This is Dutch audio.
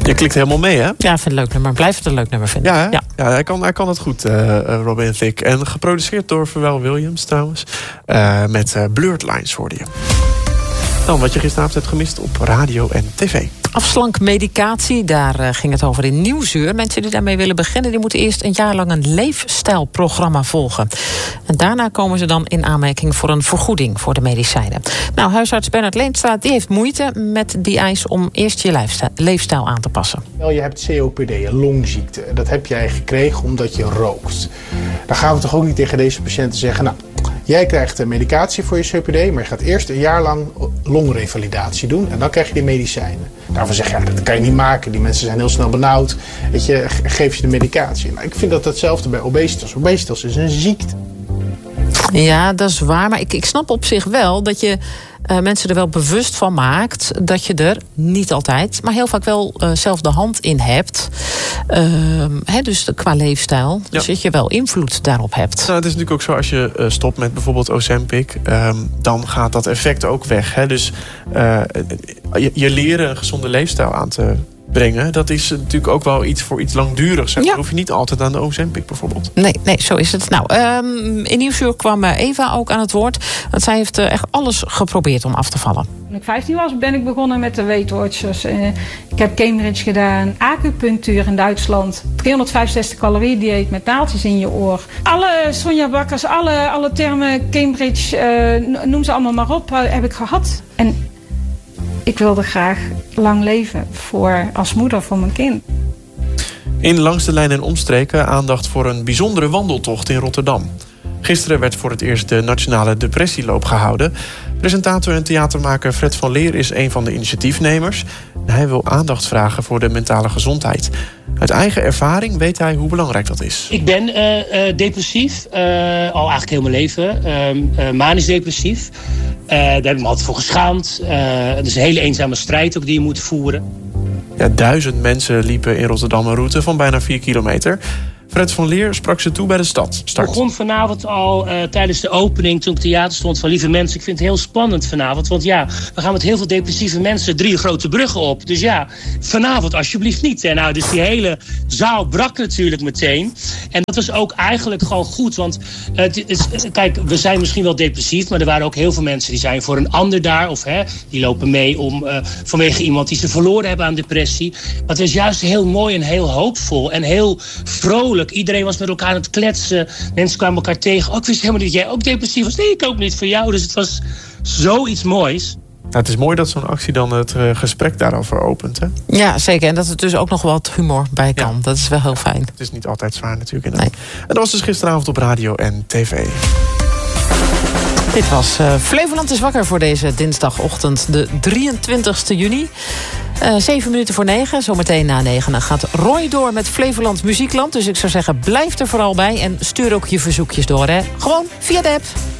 Je klikt helemaal mee, hè? Ja, ik vind het een leuk nummer. Blijf het een leuk nummer vinden. Ja, hij kan het goed, Robin Thicke. En geproduceerd door Pharrell Williams trouwens. Met Blurred Lines hoorde je. Dan wat je gisteravond hebt gemist op radio en tv. Afslankmedicatie, daar ging het over in Nieuwsuur. Mensen die daarmee willen beginnen, die moeten eerst een jaar lang een leefstijlprogramma volgen. En daarna komen ze dan in aanmerking voor een vergoeding voor de medicijnen. Nou, huisarts Bernard Leenstra die heeft moeite met die eis om eerst je leefstijl aan te passen. Je hebt COPD, een longziekte. Dat heb jij gekregen omdat je rookt. Dan gaan we toch ook niet tegen deze patiënten zeggen... nou, jij krijgt medicatie voor je COPD... maar je gaat eerst een jaar lang longrevalidatie doen... en dan krijg je die medicijnen. Daarvan zeg je, dat kan je niet maken. Die mensen zijn heel snel benauwd. Weet je, geef je de medicatie. Nou, ik vind dat hetzelfde bij obesitas. Obesitas is een ziekte. Ja, dat is waar. Maar ik snap op zich wel dat je mensen er wel bewust van maakt... dat je er niet altijd, maar heel vaak wel zelf de hand in hebt. Dus qua leefstijl. Dus dat je wel invloed daarop hebt. Nou, het is natuurlijk ook zo, als je stopt met bijvoorbeeld Ozempic... dan gaat dat effect ook weg. Hè? Dus je leren een gezonde leefstijl aan te brengen... dat is natuurlijk ook wel iets voor iets langdurigs. Dan hoef je niet altijd aan de Ozempic bijvoorbeeld. Nee, zo is het. Nou, in Nieuwsuur kwam Eva ook aan het woord. Want zij heeft echt alles geprobeerd om af te vallen. Toen ik 15 was, ben ik begonnen met de Weight Watchers. Ik heb Cambridge gedaan, acupunctuur in Duitsland... 365 calorieën dieet met naaldjes in je oor. Alle Sonja Bakkers, alle termen Cambridge, noem ze allemaal maar op, heb ik gehad. En ik wilde graag lang leven als moeder voor mijn kind. In Langs de Lijn en Omstreken aandacht voor een bijzondere wandeltocht in Rotterdam. Gisteren werd voor het eerst de Nationale Depressieloop gehouden. Presentator en theatermaker Fred van Leer is een van de initiatiefnemers. Hij wil aandacht vragen voor de mentale gezondheid. Uit eigen ervaring weet hij hoe belangrijk dat is. Ik ben depressief, al eigenlijk heel mijn leven. Manisch depressief. Daar heb ik me altijd voor geschaamd. Het is een hele eenzame strijd ook die je moet voeren. Ja, 1000 mensen liepen in Rotterdam een route van bijna 4 kilometer. Fred van Leer sprak ze toe bij de stad. Ik begon vanavond al tijdens de opening, toen ik theater stond... van lieve mensen, ik vind het heel spannend vanavond. Want ja, we gaan met heel veel depressieve mensen 3 grote bruggen op. Dus ja, vanavond alsjeblieft niet. En nou, dus die hele zaal brak natuurlijk meteen. En dat was ook eigenlijk gewoon goed. Want kijk, we zijn misschien wel depressief... maar er waren ook heel veel mensen die zijn voor een ander daar... of die lopen mee vanwege iemand die ze verloren hebben aan depressie. Maar het is juist heel mooi en heel hoopvol en heel vrolijk. Iedereen was met elkaar aan het kletsen. Mensen kwamen elkaar tegen. Ik wist helemaal niet dat jij ook depressief was. Nee, ik ook niet voor jou. Dus het was zoiets moois. Nou, het is mooi dat zo'n actie dan het gesprek daarover opent. Hè? Ja, zeker. En dat er dus ook nog wat humor bij kan. Ja. Dat is wel heel fijn. Het is niet altijd zwaar natuurlijk. Nee. En dat was dus gisteravond op radio en tv. Dit was Flevoland is wakker voor deze dinsdagochtend, de 23e juni. 7 minuten voor 9, zometeen na 9 dan gaat Roy door met Flevoland Muziekland. Dus ik zou zeggen, blijf er vooral bij en stuur ook je verzoekjes door. Gewoon via de app.